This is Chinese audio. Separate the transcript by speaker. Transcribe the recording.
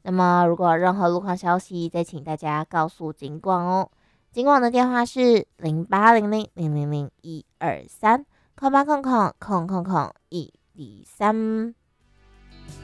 Speaker 1: 那么如果有任何路况消息，再请大家告诉警广哦。警广的电话是0800000123，0800000123。